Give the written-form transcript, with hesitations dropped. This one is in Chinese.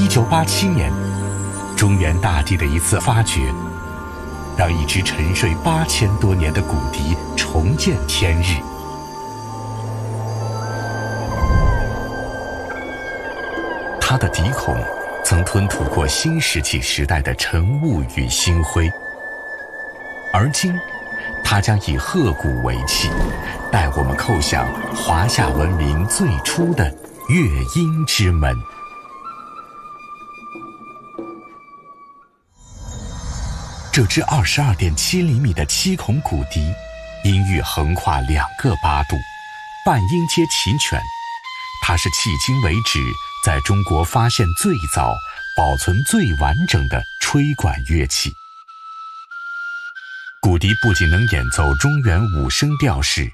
1987年，中原大地的一次发掘，让一支沉睡8000多年的骨笛重见天日。它的笛孔曾吞吐过新石器时代的晨雾与星辉，而今它将以鹤鼓为器，带我们叩响华夏文明最初的乐音之门。这支22.7厘米的7孔骨笛，音域横跨2个八度，半音阶齐全。它是迄今为止在中国发现最早、保存最完整的吹管乐器。骨笛不仅能演奏中原5声调式，